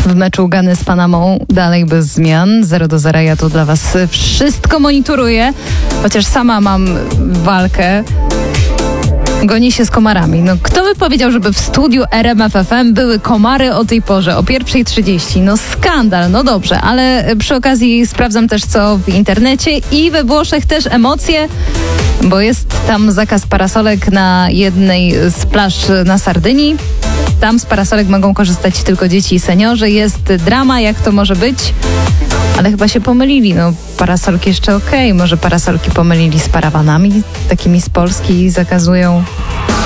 w meczu Gany z Panamą dalej bez zmian. 0-0. Ja tu dla was wszystko monitoruję, chociaż sama mam walkę. Goni się z komarami. No, kto by powiedział, żeby w studiu RMF FM były komary o tej porze, o 1:30? No skandal, no dobrze, ale przy okazji sprawdzam też co w internecie i we Włoszech też emocje, bo jest tam zakaz parasolek na jednej z plaż na Sardynii. Tam z parasolek mogą korzystać tylko dzieci i seniorzy. Jest drama, jak to może być. Ale chyba się pomylili. No, parasolki jeszcze okej. Może parasolki pomylili z parawanami, takimi z Polski i zakazują